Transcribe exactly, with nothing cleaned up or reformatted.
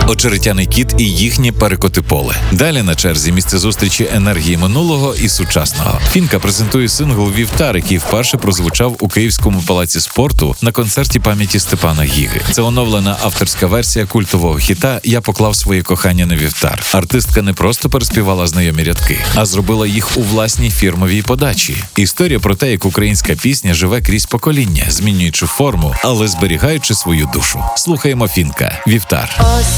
Очеретяний кіт і їхнє перекоти-поле. Далі на черзі місце зустрічі енергії минулого і сучасного. Фінка презентує сингл «Вівтар», який вперше прозвучав у Київському палаці спорту на концерті пам'яті Степана Гіги. Це оновлена авторська версія культового хіта «Я поклав своє кохання на вівтар». Артистка не просто переспівала знайомі рядки, а зробила їх у власній фірмовій подачі. Історія про те, як українська пісня живе крізь покоління, змінюючи форму, але зберігаючи свою душу. Слухаємо Фінка «Вівтар».